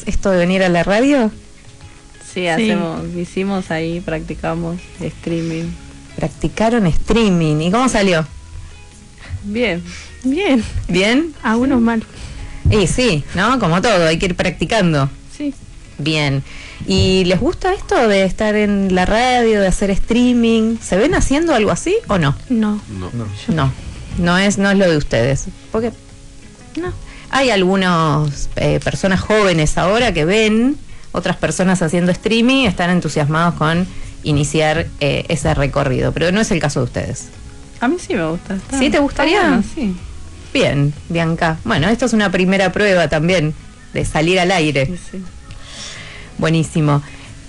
esto de venir a la radio? Sí, hicimos ahí, practicamos streaming. Practicaron streaming. ¿Y cómo salió? Bien. ¿Bien? A uno mal. Y sí, ¿no? Como todo, hay que ir practicando. Sí. Bien. ¿Y les gusta esto de estar en la radio, de hacer streaming? ¿Se ven haciendo algo así o no? No. No es lo de ustedes. Porque No. hay algunas personas jóvenes ahora que ven otras personas haciendo streaming y están entusiasmados con iniciar ese recorrido, pero no es el caso de ustedes. A mí sí me gusta. ¿Sí te gustaría? Bueno, sí. Bien, Bianca. Bueno, esto es una primera prueba también de salir al aire. Sí. Buenísimo.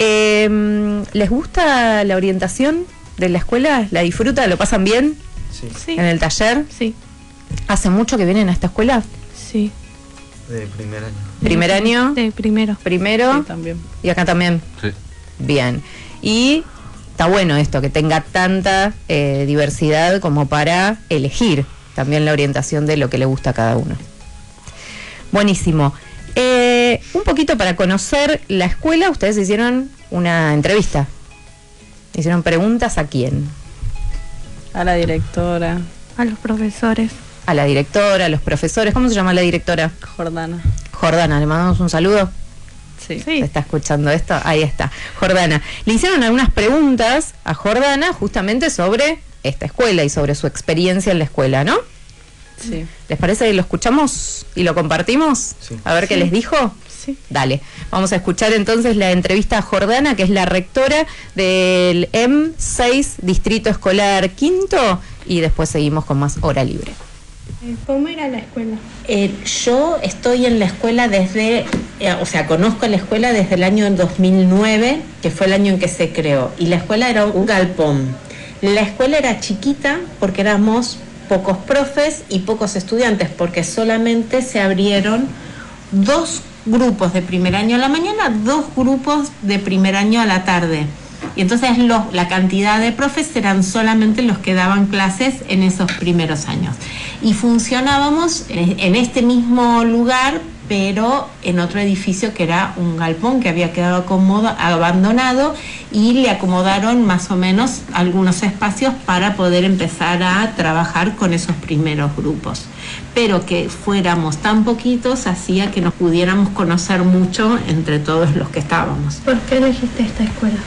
¿Les gusta la orientación de la escuela? ¿La disfrutan? ¿Lo pasan bien Sí. en el taller? Sí. ¿Hace mucho que vienen a esta escuela? Sí. De primer año. ¿Primer año? De primero. Primero. Sí, también. ¿Y acá también? Sí. Bien. Y está bueno esto, que tenga tanta diversidad como para elegir también la orientación de lo que le gusta a cada uno. Buenísimo. Un poquito para conocer la escuela, ustedes hicieron una entrevista. Hicieron preguntas a quién. A la directora, A los profesores. A la directora, a los profesores. ¿Cómo se llama la directora? Jordana. Jordana, le mandamos un saludo. Sí. Sí. ¿Está escuchando esto? Ahí está. Jordana. Le hicieron algunas preguntas a Jordana justamente sobre esta escuela y sobre su experiencia en la escuela, ¿no? Sí. ¿Les parece que lo escuchamos y lo compartimos? Sí. A ver qué les dijo. Sí. Dale. Vamos a escuchar entonces la entrevista a Jordana, que es la rectora del M6 Distrito Escolar Quinto, y después seguimos con más hora libre. ¿Cómo era la escuela? Yo estoy en la escuela conozco la escuela desde el año 2009, que fue el año en que se creó, y la escuela era un galpón. La escuela era chiquita porque éramos pocos profes y pocos estudiantes, porque solamente se abrieron 2 grupos de primer año a la mañana, 2 grupos de primer año a la tarde. Y entonces la cantidad de profes eran solamente los que daban clases en esos primeros años. Y funcionábamos en este mismo lugar, pero en otro edificio que era un galpón que había quedado abandonado, y le acomodaron más o menos algunos espacios para poder empezar a trabajar con esos primeros grupos. Pero que fuéramos tan poquitos hacía que nos pudiéramos conocer mucho entre todos los que estábamos. ¿Por qué elegiste esta escuela?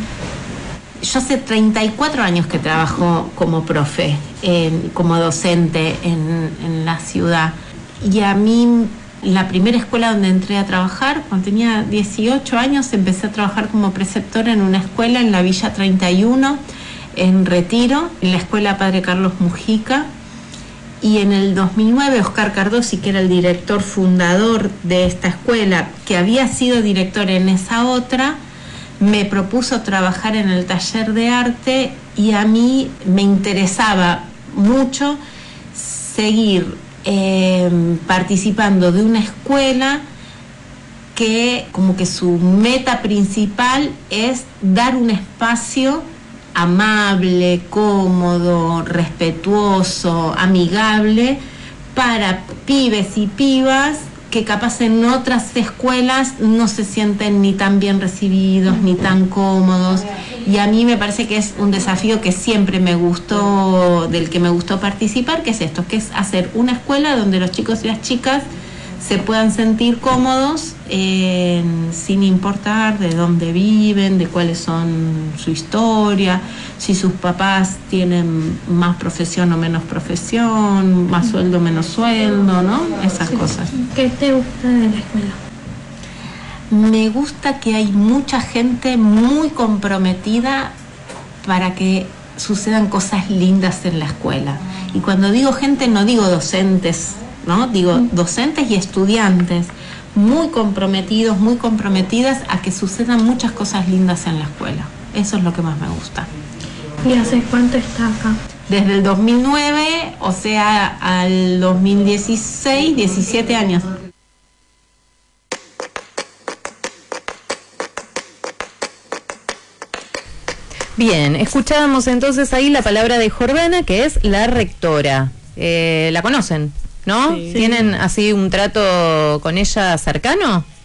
Yo hace 34 años que trabajo como profe, como docente en la ciudad. Y a mí, la primera escuela donde entré a trabajar, cuando tenía 18 años, empecé a trabajar como preceptora en una escuela en la Villa 31, en Retiro, en la escuela Padre Carlos Mujica. Y en el 2009, Oscar Cardosi, que era el director fundador de esta escuela, que había sido director en esa otra, me propuso trabajar en el taller de arte, y a mí me interesaba mucho seguir participando de una escuela que como que su meta principal es dar un espacio amable, cómodo, respetuoso, amigable para pibes y pibas que capaz en otras escuelas no se sienten ni tan bien recibidos, ni tan cómodos. Y a mí me parece que es un desafío que siempre me gustó, del que me gustó participar, que es esto, que es hacer una escuela donde los chicos y las chicas se puedan sentir cómodos, sin importar de dónde viven, de cuáles son su historia, si sus papás tienen más profesión o menos profesión, más sueldo o menos sueldo, ¿no? Esas cosas. ¿Qué te gusta de la escuela? Me gusta que hay mucha gente muy comprometida para que sucedan cosas lindas en la escuela. Y cuando digo gente, no digo docentes, ¿no? Digo docentes y estudiantes muy comprometidos, muy comprometidas a que sucedan muchas cosas lindas en la escuela. Eso es lo que más me gusta. ¿Y hace cuánto está acá? Desde el 2009, o sea, al 2016, 17 años. Bien, escuchábamos entonces ahí la palabra de Jordana, que es la rectora. ¿La conocen? ¿No? Sí. ¿Tienen así un trato con ella cercano?